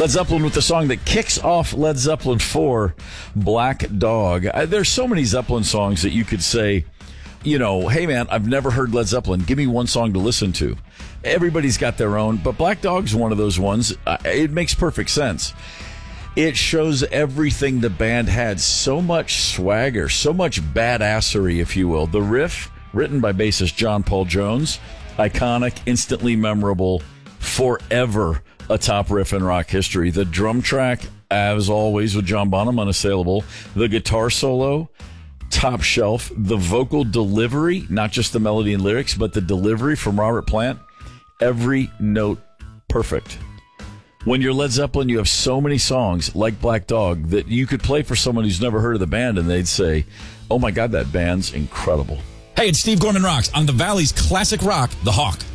Led Zeppelin with the song that kicks off Led Zeppelin 4, Black Dog. There's so many Zeppelin songs that you could say, you know, hey man, I've never heard Led Zeppelin. Give me one song to listen to. Everybody's got their own, but Black Dog's one of those ones. It makes perfect sense. It shows everything the band had. So much swagger, so much badassery, if you will. The riff, written by bassist John Paul Jones, iconic, instantly memorable, forever a top riff in rock history. The drum track, as always with John Bonham, unassailable. The guitar solo, top shelf. The vocal delivery, not just the melody and lyrics, but the delivery from Robert Plant, every note perfect. When you're Led Zeppelin, you have so many songs like Black Dog that you could play for someone who's never heard of the band and they'd say, oh my God, that band's incredible. Hey, it's Steve Gorman Rocks on the Valley's classic rock, The Hawk.